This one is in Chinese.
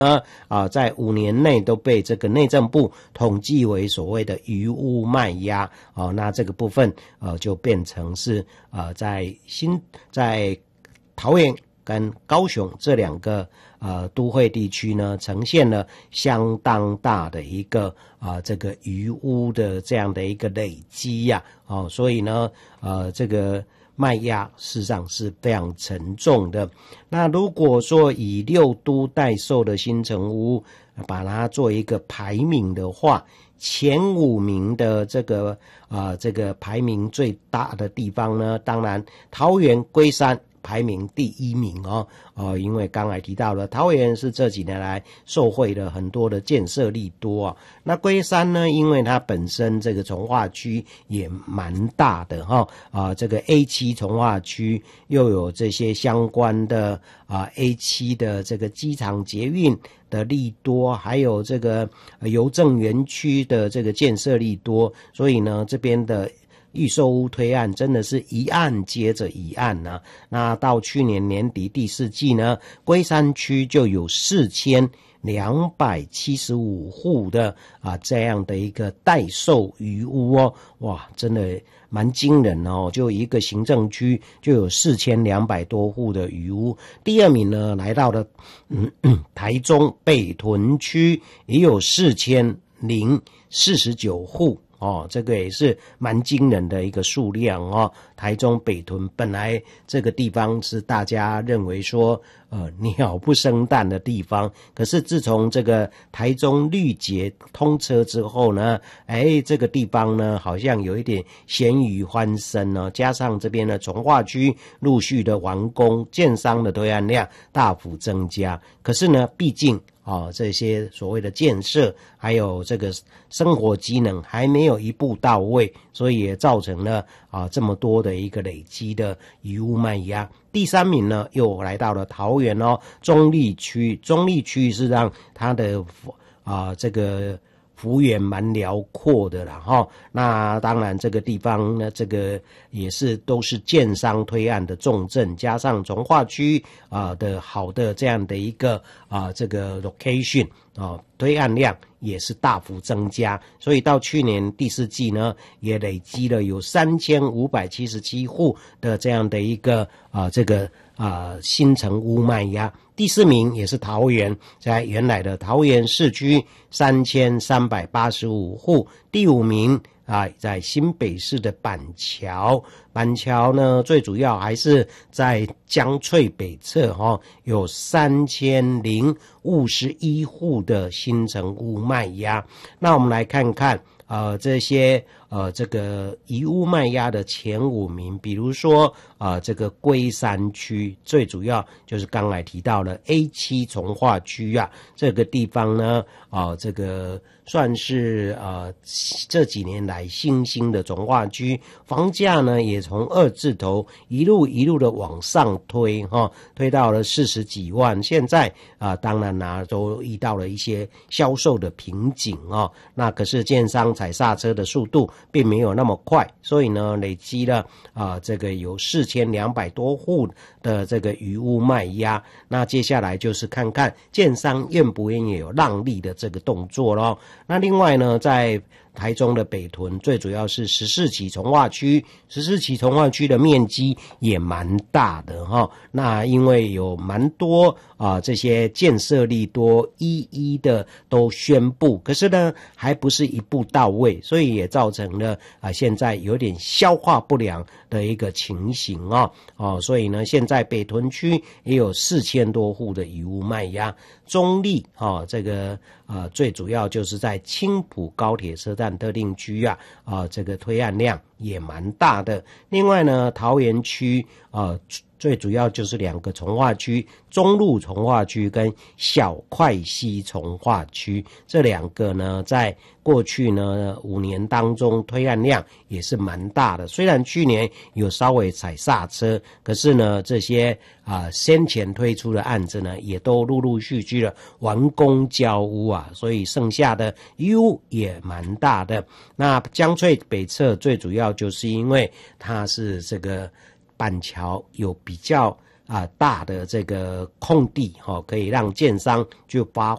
在5年内都被这个内政部统计为所谓的余屋卖压那这个部分就变成是在桃园跟高雄这2个都会地区呢，呈现了相当大的一个这个余屋的这样的一个累积所以呢这个卖压事实上是非常沉重的。那如果说以6都代售的新成屋把它做一个排名的话，前5名的这个排名最大的地方呢，当然桃园龟山排名第1名因为刚才提到了桃园是这几年来受惠了很多的建设利多那龟山呢，因为它本身这个从化区也蛮大的这个 A7 从化区又有这些相关的A7 的这个机场捷运的利多，还有这个邮政园区的这个建设利多，所以呢这边的预售屋推案真的是一案接着一案那到去年年底第4季呢，龟山区就有4275户的这样的一个代售余屋哇，真的蛮惊人就一个行政区就有4200多户的余屋。第2名呢来到了台中北屯区，也有4049户这个也是蛮惊人的一个数量台中北屯本来这个地方是大家认为说鸟不生蛋的地方，可是自从这个台中绿捷通车之后呢，这个地方呢好像有一点咸鱼翻身加上这边的从化区陆续的完工，建商的推案量大幅增加，可是呢毕竟这些所谓的建设还有这个生活机能还没有一步到位，所以也造成了这么多的一个累积的余屋卖压。第3名呢又来到了桃园中坜区，中坜区是让它的这个幅员蛮辽阔的啦那当然这个地方呢，这个也是都是建商推案的重镇，加上从化区的好的这样的一个这个 location推案量也是大幅增加，所以到去年第4季呢，也累积了有3577户的这样的一个这个新成屋卖压。第4名也是桃园，在原来的桃园市区3385户。第5名在新北市的板桥，板桥呢最主要还是在江翠北侧有3051户的新成屋卖压。那我们来看看这些这个遗屋卖压的前5名，比如说这个龟山区，最主要就是刚才提到了 A7 从化区这个地方呢这个算是这几年来新兴的从化区，房价呢也从2字头一路的往上推到了40几万，现在当然都遇到了一些销售的瓶颈那可是建商踩刹车的速度并没有那么快，所以呢累积了这个有4200多户的这个余屋卖压。那接下来就是看看建商愿不愿意有让利的这个动作咯。那另外呢，在台中的北屯最主要是14期从化区，14期从化区的面积也蛮大的那因为有蛮多这些建设利多一一的都宣布，可是呢还不是一步到位，所以也造成了现在有点消化不良的一个情形所以呢现在北屯区也有4000多户的余屋卖压。中坜这个最主要就是在青埔高铁车站特定区这个推案量也蛮大的。另外呢桃园区最主要就是2个从化区，中路从化区跟小块溪从化区，这2个呢在过去呢5年当中推案量也是蛮大的，虽然去年有稍微踩刹车，可是呢这些先前推出的案子呢也都陆陆续续的完工交屋所以剩下的余屋也蛮大的。那江翠北侧最主要就是因为它是这个板桥有比较大的这个空地可以让建商去发